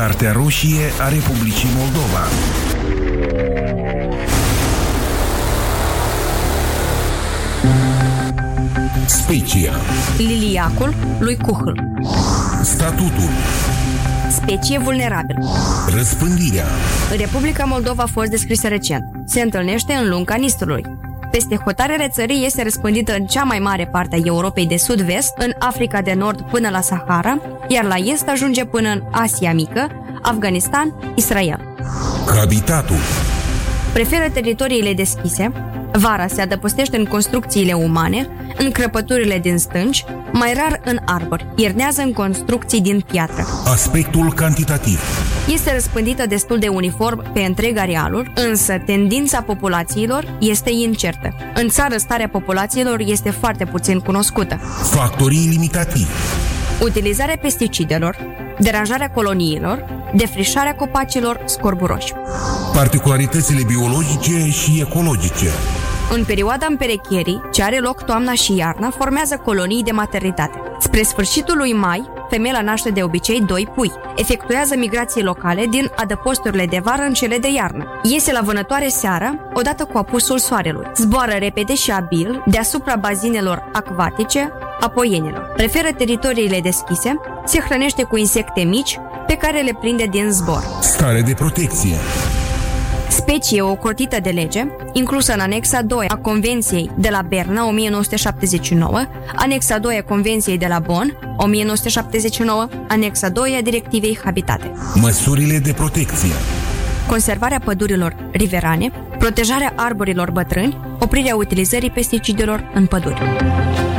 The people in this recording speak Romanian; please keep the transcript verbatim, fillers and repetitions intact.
Cartea roșie a Republicii Moldova. Specia. Liliacul lui Cuhl. Statutul. Specie vulnerabilă. Răspândirea. Republica Moldova a fost descrisă recent. Se întâlnește în lunga Nistrului. Peste hotărârea țării este răspândită în cea mai mare parte a Europei de sud-vest, în Africa de Nord până la Sahara, iar la est ajunge până în Asia Mică, Afganistan, Israel. Habitatul. Preferă teritoriile deschise, vara se adăpostește în construcțiile umane, în crăpăturile din stânci, mai rar în arbori, iernează în construcții din piatră. Aspectul cantitativ. Este răspândită destul de uniform pe întreg arealul, însă tendința populațiilor este incertă. În țară, starea populațiilor este foarte puțin cunoscută. Factorii limitativi. Utilizarea pesticidelor, deranjarea coloniilor, defrișarea copacilor scorburoși. Particularitățile biologice și ecologice. În perioada împerecherii, ce are loc toamna și iarna, formează colonii de maternitate. Spre sfârșitul lui mai, femeia naște de obicei doi pui. Efectuează migrații locale din adăposturile de vară în cele de iarnă. Iese la vânătoare seara, odată cu apusul soarelui. Zboară repede și abil deasupra bazinelor acvatice a poienilor. Preferă teritoriile deschise, se hrănește cu insecte mici pe care le prinde din zbor. Stare de protecție. Specie ocrotită de lege, inclusă în anexa doi a Convenției de la Berna o mie nouă sute șaptezeci și nouă, anexa doi a Convenției de la Bonn o mie nouă sute șaptezeci și nouă, anexa doi a Directivei Habitate. Măsurile de protecție. Conservarea pădurilor riverane, protejarea arborilor bătrâni, oprirea utilizării pesticidelor în păduri.